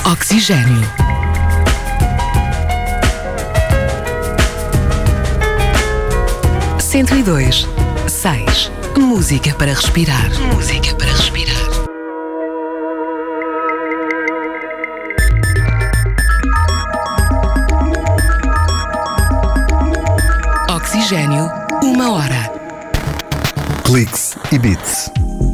Oxigênio. Cento e dois, 6. Música para respirar. Música para respirar. Oxigênio, 1 hora. Cliques e Beats.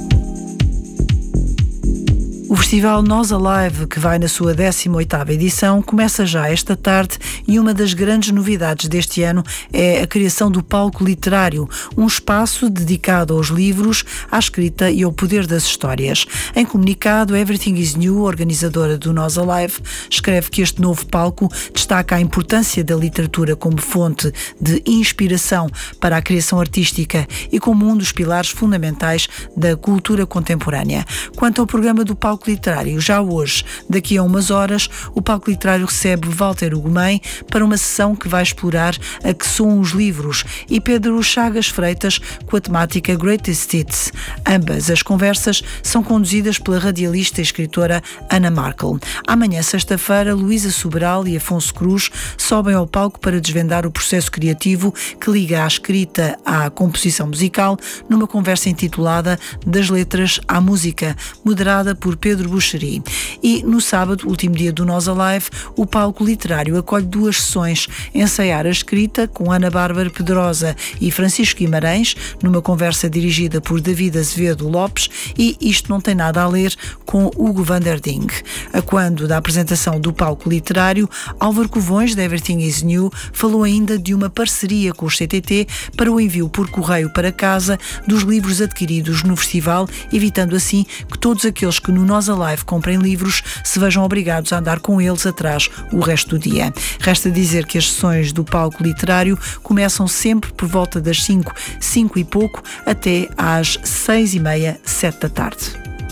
O Festival Nós Alive, que vai na sua 18ª edição, começa já esta tarde e uma das grandes novidades deste ano é a criação do Palco Literário, um espaço dedicado aos livros, à escrita e ao poder das histórias. Em comunicado, Everything is New, organizadora do Nós Alive, escreve que este novo palco destaca a importância da literatura como fonte de inspiração para a criação artística e como um dos pilares fundamentais da cultura contemporânea. Quanto ao programa do Palco Literário, já hoje, daqui a umas horas, o Palco Literário recebe Walter Ugumem para uma sessão que vai explorar a que são os livros e Pedro Chagas Freitas com a temática Greatest Hits. Ambas as conversas são conduzidas pela radialista e escritora Ana Markel. Amanhã, sexta-feira, Luísa Sobral e Afonso Cruz sobem ao palco para desvendar o processo criativo que liga a escrita à composição musical numa conversa intitulada Das Letras à Música, moderada por Pedro Buxeri. E no sábado, último dia do Nós Alive, o Palco Literário acolhe 2 sessões: ensaiar a escrita com Ana Bárbara Pedrosa e Francisco Guimarães, numa conversa dirigida por David Azevedo Lopes, e Isto Não Tem Nada a Ler com Hugo van der Ding. A quando da apresentação do Palco Literário, Álvaro Covões, de Everything is New, falou ainda de uma parceria com os CTT para o envio por correio para casa dos livros adquiridos no festival, evitando assim que todos aqueles que no Nós Alive comprem livros se vejam obrigados a andar com eles atrás o resto do dia. Resta dizer que as sessões do Palco Literário começam sempre por volta das 5 e pouco, até às 6h30, 7 da tarde.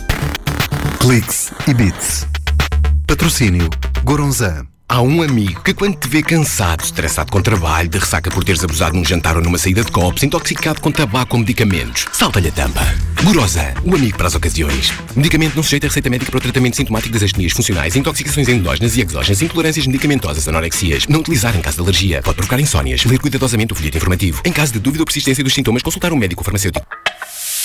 Cliques e Beats. Patrocínio Goronzan. Há um amigo que quando te vê cansado, estressado com trabalho, de ressaca por teres abusado num jantar ou numa saída de copos, intoxicado com tabaco ou medicamentos, salta-lhe a tampa. Goronzan, o amigo para as ocasiões. Medicamento não sujeito a receita médica para o tratamento sintomático das astenias funcionais, intoxicações endógenas e exógenas, intolerâncias medicamentosas, anorexias. Não utilizar em caso de alergia. Pode provocar insónias. Ler cuidadosamente o folheto informativo. Em caso de dúvida ou persistência dos sintomas, consultar um médico ou farmacêutico.